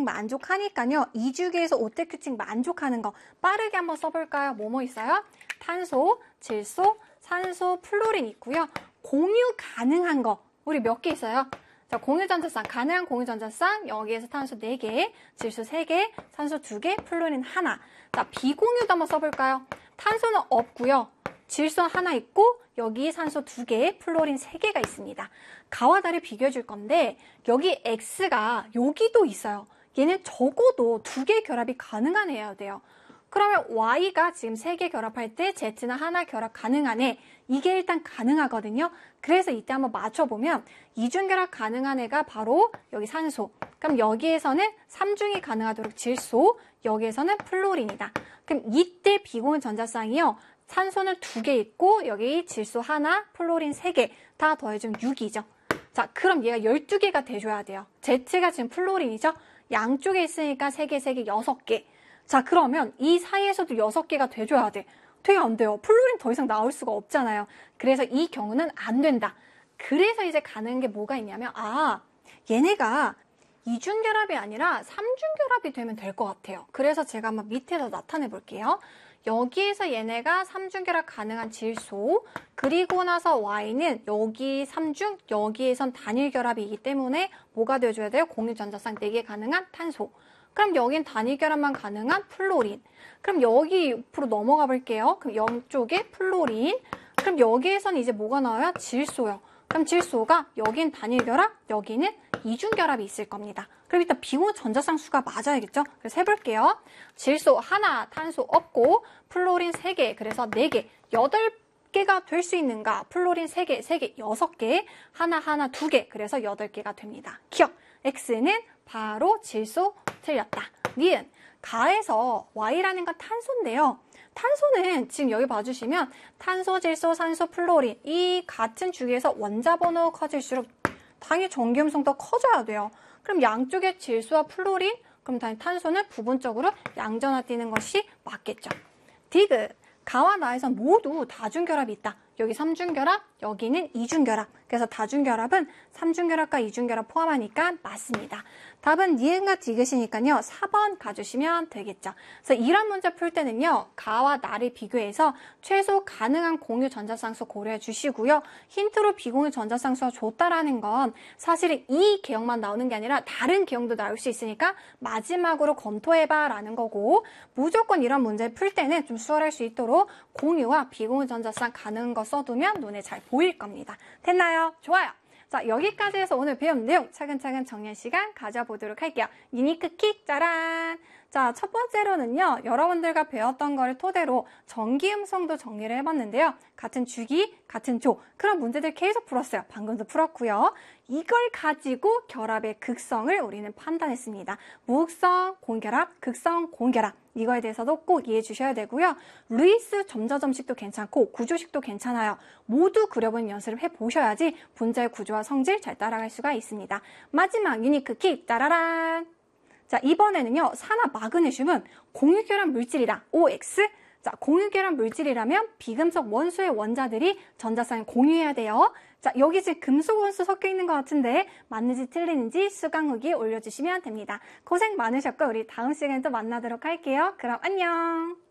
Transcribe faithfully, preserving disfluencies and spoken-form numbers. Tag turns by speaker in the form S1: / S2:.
S1: 만족하니까요. 이주기에서 오택규칙 만족하는 거 빠르게 한번 써볼까요? 뭐뭐 있어요? 탄소, 질소, 산소, 플로린 있고요. 공유 가능한 거 우리 몇 개 있어요? 자, 공유전자쌍, 가능한 공유전자쌍, 여기에서 탄소 네 개, 질소 세 개, 산소 두 개, 플로린 하나. 자, 비공유도 한번 써볼까요? 탄소는 없고요. 질소 하나 있고, 여기 산소 두 개, 플로린 세 개가 있습니다. 가와 달을 비교해 줄 건데, 여기 X가 여기도 있어요. 얘는 적어도 두 개 결합이 가능한 애여야 돼요. 그러면 Y가 지금 세 개 결합할 때 Z는 하나 결합 가능한 애. 이게 일단 가능하거든요. 그래서 이때 한번 맞춰보면 이중결합 가능한 애가 바로 여기 산소. 그럼 여기에서는 삼중이 가능하도록 질소, 여기에서는 플로린이다. 그럼 이때 비공유 전자쌍이요. 산소는 두 개 있고 여기 질소 하나, 플로린 세 개 다 더해주면 육이죠. 자, 그럼 얘가 열두 개가 돼줘야 돼요. Z가 지금 플로린이죠. 양쪽에 있으니까 세 개, 세 개, 여섯 개. 자, 그러면 이 사이에서도 여섯 개가 돼줘야 돼. 되게 안 돼요. 플로린 더 이상 나올 수가 없잖아요. 그래서 이 경우는 안 된다. 그래서 이제 가는 게 뭐가 있냐면 아, 얘네가 이중결합이 아니라 삼중결합이 되면 될 것 같아요. 그래서 제가 한번 밑에서 나타내 볼게요. 여기에서 얘네가 삼중결합 가능한 질소, 그리고 나서 Y는 여기 삼중, 여기에선 단일결합이기 때문에 뭐가 돼줘야 돼요? 공유전자쌍 네 개 가능한 탄소. 그럼 여긴 단일결합만 가능한 플로린. 그럼 여기 옆으로 넘어가 볼게요. 그럼 양쪽에 플로린. 그럼 여기에선 이제 뭐가 나와요? 질소요. 그럼 질소가 여긴 단일결합, 여기는 이중결합이 있을 겁니다. 그럼 일단 비공유 전자쌍 수가 맞아야겠죠? 그래서 해볼게요. 질소 하나, 탄소 없고 플로린 세 개, 그래서 네 개, 여덟 개가 될 수 있는가? 플로린 세 개, 세 개, 여섯 개, 하나, 하나, 두 개, 그래서 여덟 개가 됩니다. 기억! X는 바로 질소 틀렸다. 니은 가에서 Y라는 건 탄소인데요. 탄소는 지금 여기 봐주시면 탄소, 질소, 산소, 플로린 이 같은 주기에서 원자 번호 커질수록 당연히 전기음성도 커져야 돼요. 그럼 양쪽에 질소와 플로린, 그럼 당연히 탄소는 부분적으로 양전화되는 것이 맞겠죠. 디귿 가와 나에선 모두 다중결합이 있다. 여기 삼중결합, 여기는 이중결합. 그래서 다중결합은 삼중결합과 이중결합 포함하니까 맞습니다. 답은 니은과 디귿이니까요. 사 번 가주시면 되겠죠. 그래서 이런 문제 풀 때는요. 가와 나를 비교해서 최소 가능한 공유 전자쌍수 고려해 주시고요. 힌트로 비공유 전자쌍수가 좋다라는 건 사실은 이 개형만 나오는 게 아니라 다른 개형도 나올 수 있으니까 마지막으로 검토해봐 라는 거고 무조건 이런 문제 풀 때는 좀 수월할 수 있도록 공유와 비공유 전자쌍 가능한 거 써두면 눈에 잘 보일 겁니다. 됐나요? 좋아요. 자, 여기까지 해서 오늘 배운 내용 차근차근 정리할 시간 가져보도록 할게요. 유니크킥 짜란! 자, 첫 번째로는요. 여러분들과 배웠던 거를 토대로 전기음성도 정리를 해봤는데요. 같은 주기, 같은 조 그런 문제들 계속 풀었어요. 방금도 풀었고요. 이걸 가지고 결합의 극성을 우리는 판단했습니다. 무극성, 공결합, 극성, 공결합 이거에 대해서도 꼭 이해해 주셔야 되고요. 루이스 점자점식도 괜찮고 구조식도 괜찮아요. 모두 그려보는 연습을 해보셔야지 분자의 구조와 성질 잘 따라갈 수가 있습니다. 마지막 유니크킥 따라란! 자, 이번에는요. 산화 마그네슘은 공유결합 물질이다. 오엑스. 자, 공유결합 물질이라면 비금속 원소의 원자들이 전자쌍을 공유해야 돼요. 자, 여기 지금 금속 원소 섞여 있는 것 같은데 맞는지 틀리는지 수강 후기에 올려주시면 됩니다. 고생 많으셨고 우리 다음 시간에 또 만나도록 할게요. 그럼 안녕!